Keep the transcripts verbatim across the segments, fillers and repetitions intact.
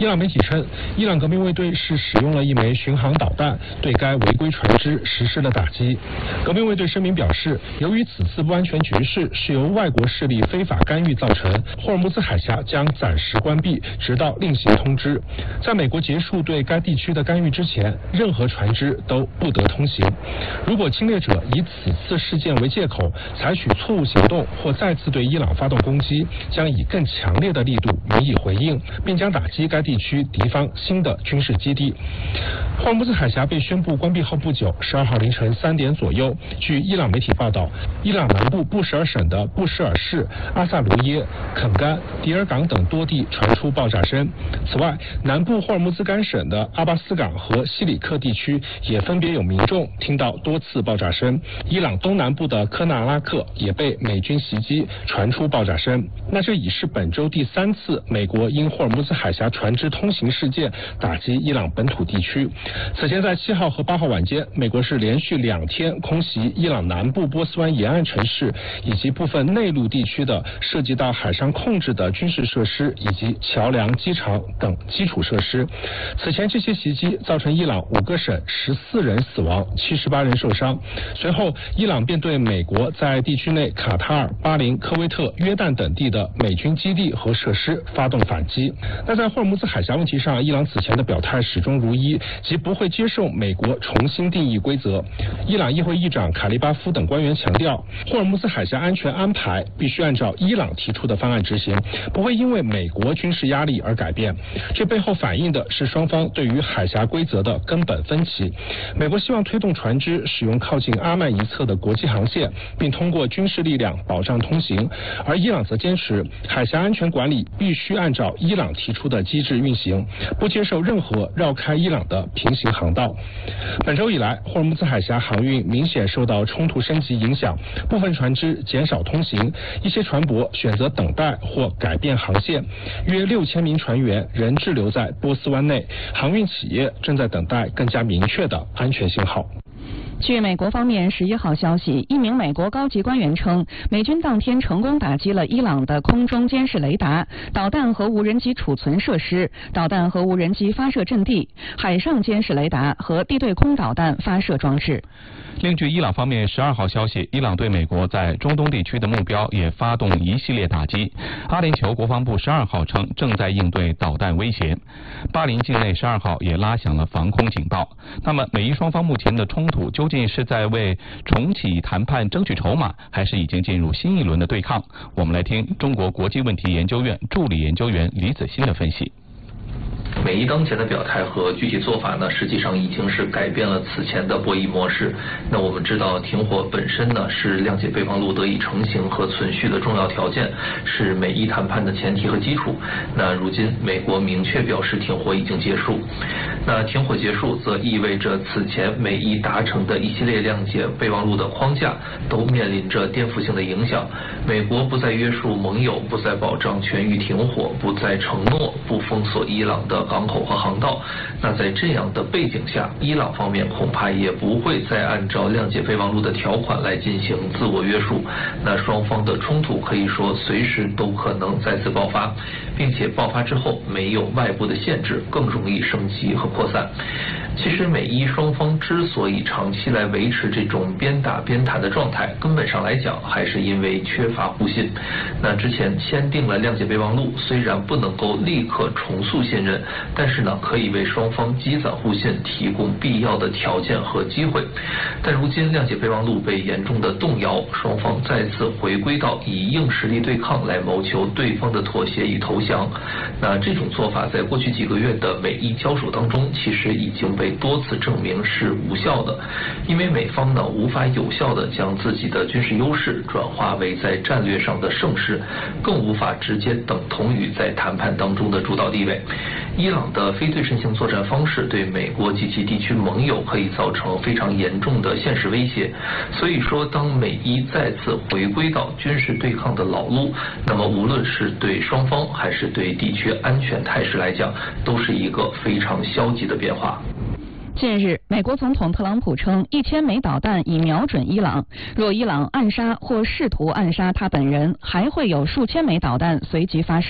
伊朗媒体称，伊朗革命卫队是使用了一枚巡航导弹对该违规船只实施了打击。革命卫队声明表示，由于此次不安全局势是由外国势力非法干预造成，霍尔木兹海峡将暂时关闭，直到另行通知。在美国结束对该地区的干预之前，任何船只都不得通行。如果侵略者以此次事件为借口，采取错误行动或再次对伊朗发动攻击，将以更强烈的力度予以回应，并将打击该地区敌方新的军事基地。霍尔木兹海峡被宣布关闭后不久，十二号凌晨三点左右，据伊朗媒体报道，伊朗南部布什尔省的布什尔市、阿萨卢耶、肯干、迪尔港等多地传出爆炸声。此外，南部霍尔木兹干省的阿巴斯港和西里克地区也分别有民众听到多次爆炸声。伊朗东南部的科纳拉克也被美军袭击，传出爆炸声。那这已是本周第三次美国因霍尔木兹海峡船只通行事件打击伊朗本土地区。此前在七号和八号晚间，美国是连续两天空袭伊朗南部波斯湾沿岸城市以及部分内陆地区的涉及到海上控制的军事设施以及桥梁、机场等基础设施。此前这些袭击造成伊朗五个省十四人死亡，七十八人受伤。随后，伊朗便对美国在地区内卡塔尔、巴林、科威特、约旦等地的美军基地和设施发动反击。那在霍尔木兹海峡问题上，伊朗此前的表态始终如一，即不会接受美国重新定义规则。伊朗议会议长卡利巴夫等官员强调，霍尔木兹海峡安全安排必须按照伊朗提出的方案执行，不会因为美国军事压力而改变。这背后反映的是双方对于海峡规则的根本分歧。美国希望推动船只使用靠近阿曼一侧的国际航线，并通过军事力量保障通行，而伊朗则坚持海峡安全管理必须按照伊朗提出的机制运行，不接受任何绕开伊朗的平行航道。本周以来，霍尔木兹海峡航运明显受到冲突升级影响，部分船只减少通行，一些船舶选择等待或改变航线，约六千名船员仍滞留在波斯湾内，航运企业正在等待更加明确的安全信号。 据美国方面十一号消息，一名美国高级官员称，美军当天成功打击了伊朗的空中监视雷达、导弹和无人机储存设施、导弹和无人机发射阵地、海上监视雷达和地对空导弹发射装置。 另据伊朗方面十二号消息，伊朗对美国在中东地区的目标也发动一系列打击。阿联酋国防部十二号称正在应对导弹威胁。巴林境内十二号也拉响了防空警报。那么美伊双方目前的冲突究竟是在为重启谈判争取筹码，还是已经进入新一轮的对抗？我们来听中国国际问题研究院助理研究员李子欣的分析。 美伊当前的表态和具体做法呢，实际上已经是改变了此前的博弈模式。那我们知道，停火本身呢是谅解备忘录得以成型和存续的重要条件，是美伊谈判的前提和基础。那如今美国明确表示停火已经结束，那停火结束则意味着此前美伊达成的一系列谅解备忘录的框架都面临着颠覆性的影响。美国不再约束盟友，不再保障全域停火，不再承诺不封锁伊朗的港口和航道。那在这样的背景下，伊朗方面恐怕也不会再按照谅解备忘录的条款来进行自我约束。那双方的冲突可以说随时都可能再次爆发，并且爆发之后没有外部的限制，更容易升级和扩散。其实美伊双方之所以长期来维持这种边打边谈的状态，根本上来讲还是因为缺乏互信。那之前签订了谅解备忘录，虽然不能够立刻重塑信任，但是呢可以为双方积攒互信提供必要的条件和机会。但如今谅解备忘录被严重的动摇，双方再次回归到以硬实力对抗来谋求对方的妥协与投降。那这种做法在过去几个月的美伊交手当中，其实已经被多次证明是无效的，因为美方呢无法有效地将自己的军事优势转化为在战略上的胜势，更无法直接等同于在谈判当中的主导地位。伊朗的非对称性作战方式对美国及其地区盟友可以造成非常严重的现实威胁，所以说当美伊再次回归到军事对抗的老路，那么无论是对双方还是对地区安全态势来讲，都是一个非常消极的变化。 近日，美国总统特朗普称，一千枚导弹已瞄准伊朗，若伊朗暗杀或试图暗杀他本人，还会有数千枚导弹随即发射。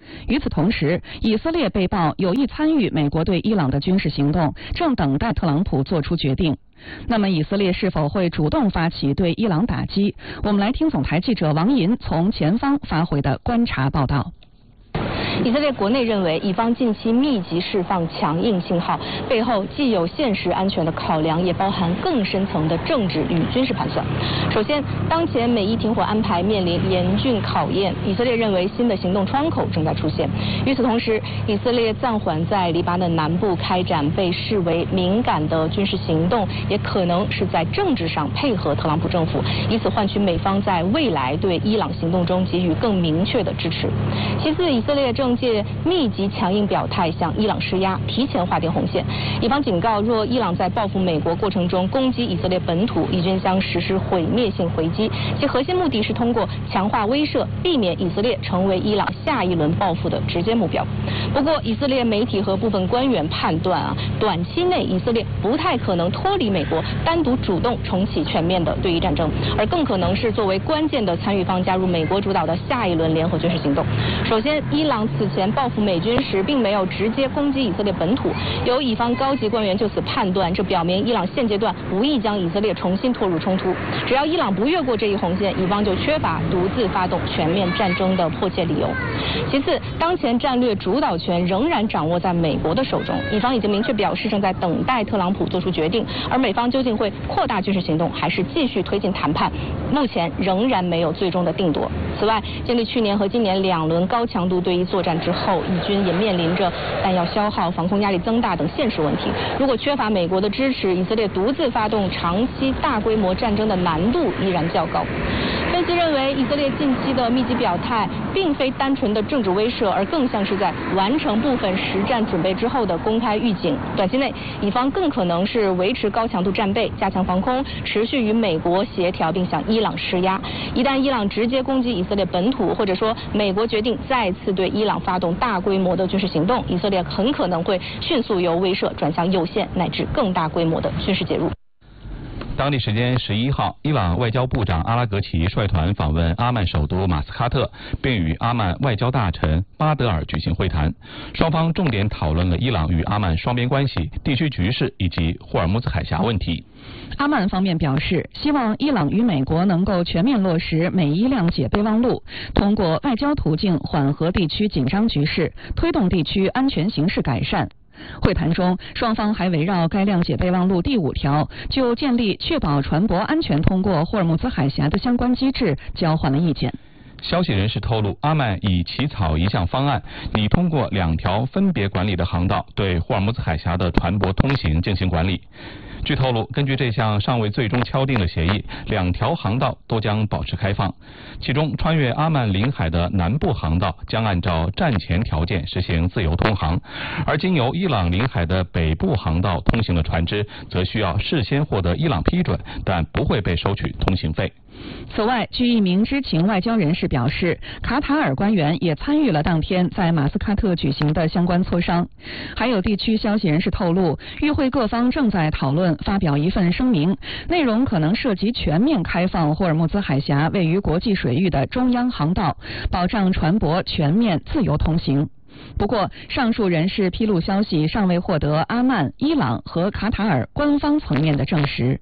与此同时，以色列被曝有意参与美国对伊朗的军事行动，正等待特朗普做出决定。那么，以色列是否会主动发起对伊朗打击？我们来听总台记者王银从前方发回的观察报道。 以色列国内认为，以方近期密集释放强硬信号，背后既有现实安全的考量，也包含更深层的政治与军事盘算。首先，当前美伊停火安排面临严峻考验，以色列认为新的行动窗口正在出现。与此同时，以色列暂缓在黎巴嫩南部开展被视为敏感的军事行动，也可能是在政治上配合特朗普政府，以此换取美方在未来对伊朗行动中给予更明确的支持。其次，以色列政界密集强硬表态，向伊朗施压，提前划定红线。以方警告，若伊朗在报复美国过程中攻击以色列本土，以军将实施毁灭性回击，其核心目的是通过强化威慑，避免以色列成为伊朗下一轮报复的直接目标。不过，以色列媒体和部分官员判断啊，短期内以色列不太可能脱离美国，单独主动重启全面的对伊战争，而更可能是作为关键的参与方加入美国主导的下一轮联合军事行动。首先，伊朗此前报复美军时，并没有直接攻击以色列本土，有以方高级官员就此判断，这表明伊朗现阶段无意将以色列重新拖入冲突。只要伊朗不越过这一红线，以方就缺乏独自发动全面战争的迫切理由。其次，当前战略主导权仍然掌握在美国的手中，以方已经明确表示正在等待特朗普做出决定，而美方究竟会扩大军事行动，还是继续推进谈判，目前仍然没有最终的定夺。此外，经历去年和今年两轮高强度对伊作战之后，以军也面临着弹药消耗、防空压力增大等现实问题。如果缺乏美国的支持，以色列独自发动长期大规模战争的难度依然较高。分析认为，以色列近期的密集表态并非单纯的政治威慑，而更像是在完成部分实战准备之后的公开预警。短期内，以方更可能是维持高强度战备，加强防空，持续与美国协调，并向伊朗施压。一旦伊朗直接攻击以色列本土，或者说美国决定再次对伊朗发动大规模的军事行动，以色列很可能会迅速由威慑转向有限乃至更大规模的军事介入。 当地时间十一号，伊朗外交部长阿拉格齐率团访问阿曼首都马斯喀特，并与阿曼外交大臣巴德尔举行会谈。双方重点讨论了伊朗与阿曼双边关系、地区局势以及霍尔木兹海峡问题。 阿曼方面表示，希望伊朗与美国能够全面落实美伊谅解备忘录，通过外交途径缓和地区紧张局势，推动地区安全形势改善。会谈中，双方还围绕该谅解备忘录第五条，就建立确保船舶安全通过霍尔木兹海峡的相关机制交换了意见。 消息人士透露，阿曼已起草一项方案，拟通过两条分别管理的航道对霍尔木兹海峡的船舶通行进行管理。据透露，根据这项尚未最终敲定的协议，两条航道都将保持开放。其中，穿越阿曼领海的南部航道将按照战前条件实行自由通航，而经由伊朗领海的北部航道通行的船只，则需要事先获得伊朗批准，但不会被收取通行费。 此外，据一名知情外交人士表示，卡塔尔官员也参与了当天在马斯喀特举行的相关磋商。还有地区消息人士透露，与会各方正在讨论发表一份声明，内容可能涉及全面开放霍尔木兹海峡位于国际水域的中央航道，保障船舶全面自由通行。不过，上述人士披露消息尚未获得阿曼、伊朗和卡塔尔官方层面的证实。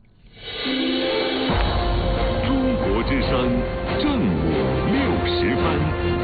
之声正午六十分，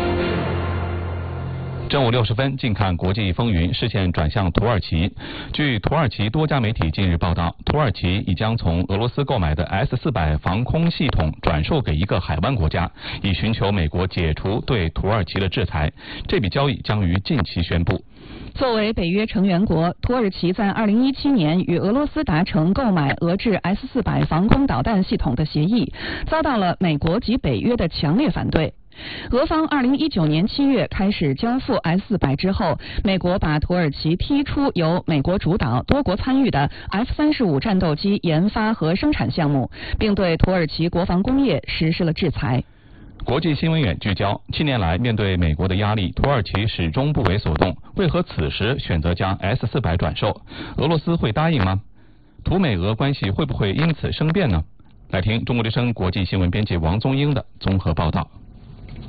正午六十分，近看国际风云，视线转向土耳其。据土耳其多家媒体近日报道，土耳其已将从俄罗斯购买的 S 四百 防空系统转售给一个海湾国家，以寻求美国解除对土耳其的制裁。这笔交易将于近期宣布。 作为北约成员国，土耳其在二零一七年与俄罗斯达成购买俄制 S 四百 防空导弹系统的协议，遭到了美国及北约的强烈反对。俄方二零一九年七月开始交付 S 四百之后，美国把土耳其踢出由美国主导、多国参与的 F 三十五 战斗机研发和生产项目，并对土耳其国防工业实施了制裁。 国际新闻眼聚焦：七年来，面对美国的压力，土耳其始终不为所动。为何此时选择将 S 四百 转售？俄罗斯会答应吗？土美俄关系会不会因此生变呢？来听中国之声国际新闻编辑王宗英的综合报道。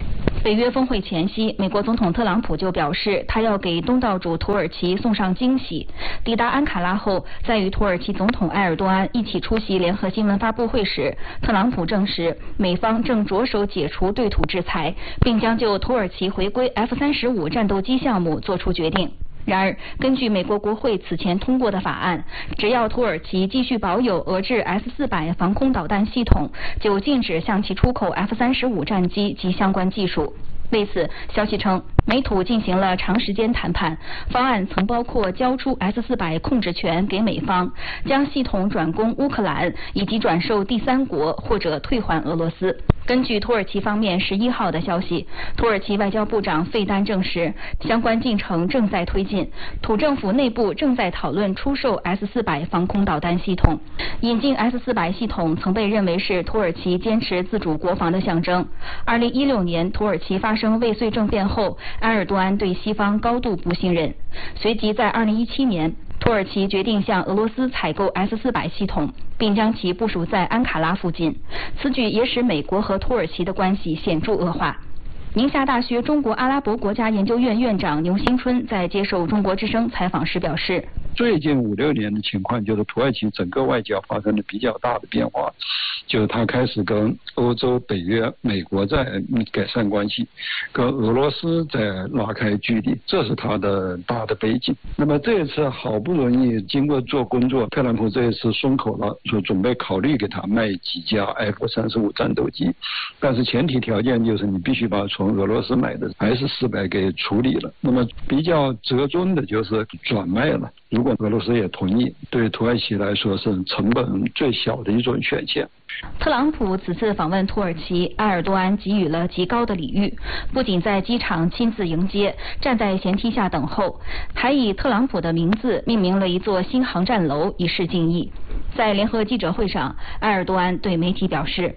北约峰会前夕，美国总统特朗普就表示，他要给东道主土耳其送上惊喜。抵达安卡拉后，在与土耳其总统埃尔多安一起出席联合新闻发布会时，特朗普证实，美方正着手解除对土制裁，并将就土耳其回归 F 三十五战斗机项目作出决定。然而，根据美国国会此前通过的法案，只要土耳其继续保有俄制 S 四百防空导弹系统，就禁止向其出口 F 三十五战机及相关技术。为此，消息称，美土进行了长时间谈判，方案曾包括交出 S 四百控制权给美方，将系统转供乌克兰，以及转售第三国或者退还俄罗斯。根据土耳其方面十一号的消息，土耳其外交部长费丹证实，相关进程正在推进，土政府内部正在讨论出售 S 四百防空导弹系统。引进 S 四百系统曾被认为是土耳其坚持自主国防的象征。二零一六年，土耳其发生未遂政变后，埃尔多安对西方高度不信任，随即在二零一七年，土耳其决定向俄罗斯采购 S 四百系统，并将其部署在安卡拉附近。此举也使美国和土耳其的关系显著恶化。宁夏大学中国阿拉伯国家研究院院长牛新春在接受中国之声采访时表示， 最近五六年的情况就是土耳其整个外交发生了比较大的变化，就是他开始跟欧洲、北约、美国在改善关系，跟俄罗斯在拉开距离，这是他的大的背景。那么这一次好不容易经过做工作，特朗普这一次松口了，说准备考虑给他卖几架 F 三十五战斗机，但是前提条件就是你必须把从俄罗斯买的 S 四百给处理了。那么比较折中的就是转卖了。如果俄罗斯也同意，对土耳其来说是成本最小的一种选项。 特朗普此次访问土耳其，埃尔多安给予了极高的礼遇，不仅在机场亲自迎接，站在舷梯下等候，还以特朗普的名字命名了一座新航站楼，以示敬意。在联合记者会上，埃尔多安对媒体表示，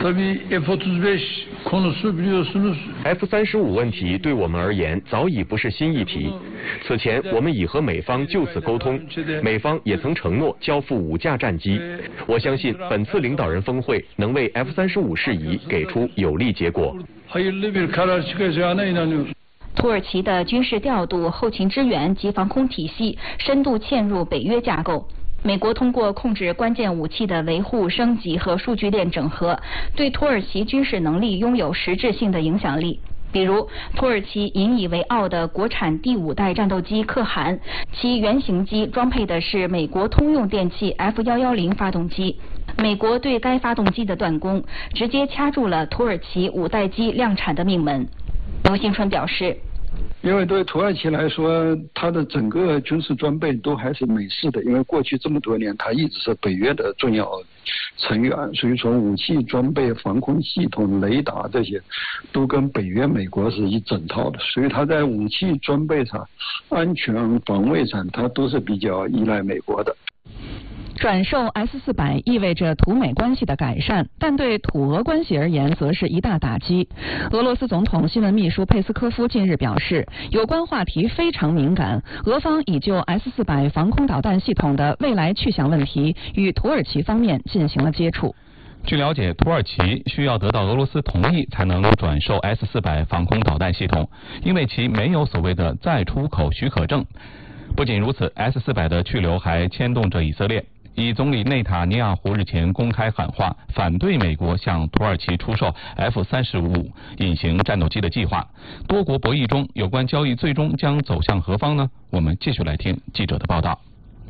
F 三十五问题对我们而言早已不是新议题。此前我们已和美方就此沟通，美方也曾承诺交付五架战机。我相信本次领导人峰会能为 F 三十五事宜给出有利结果。 土耳其的军事调度、后勤支援及防空体系深度嵌入北约架构。美国通过控制关键武器的维护、升级和数据链整合，对土耳其军事能力拥有实质性的影响力。比如，土耳其引以为傲的国产第五代战斗机可汗，其原型机装配的是美国通用电气 F 一一零发动机。美国对该发动机的断供，直接掐住了土耳其五代机量产的命门。刘新春表示， 因为对土耳其来说，它的整个军事装备都还是美式的，因为过去这么多年它一直是北约的重要成员，所以说武器装备、防空系统、雷达这些都跟北约美国是一整套的，所以它在武器装备上、安全防卫上，它都是比较依赖美国的。 转售 S 四百意味着土美关系的改善，但对土俄关系而言则是一大打击。俄罗斯总统新闻秘书佩斯科夫近日表示，有关话题非常敏感，俄方已就 S 四百防空导弹系统的未来去向问题与土耳其方面进行了接触。 据了解，土耳其需要得到俄罗斯同意才能转售 S 四百防空导弹系统，因为其没有所谓的再出口许可证。不仅如此 ，S 四百的去留还牵动着以色列。以总理内塔尼亚胡日前公开喊话，反对美国向土耳其出售 F 三十五隐形战斗机的计划。多国博弈中，有关交易最终将走向何方呢？我们继续来听记者的报道。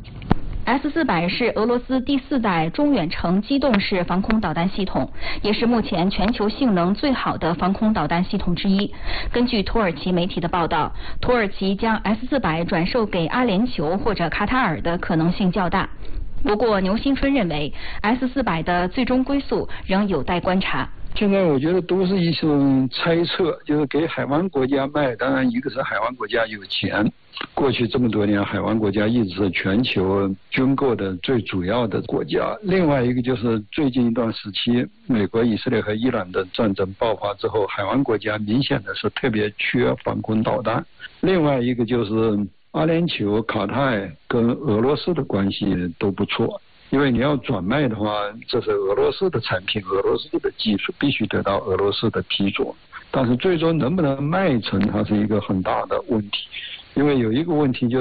S 四百是俄罗斯第四代中远程机动式防空导弹系统，也是目前全球性能最好的防空导弹系统之一。根据土耳其媒体的报道，土耳其将 S 四百转售给阿联酋或者卡塔尔的可能性较大。不过，牛新春认为 S 四百的最终归宿仍有待观察。 现在我觉得都是一种猜测，就是给海湾国家卖。当然，一个是海湾国家有钱，过去这么多年，海湾国家一直是全球军购的最主要的国家。另外一个就是最近一段时期，美国、以色列和伊朗的战争爆发之后，海湾国家明显的是特别缺防空导弹。另外一个就是阿联酋、卡塔尔跟俄罗斯的关系都不错。因为你要转卖的话，这是俄罗斯的产品，俄罗斯的技术必须得到俄罗斯的批准。 但是最终能不能卖成，它是一个很大的问题。因为有一个问题就